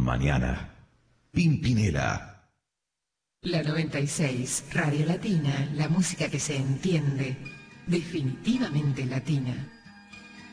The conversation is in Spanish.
Mañana. Pimpinela. La 96, Radio Latina, la música que se entiende, definitivamente latina.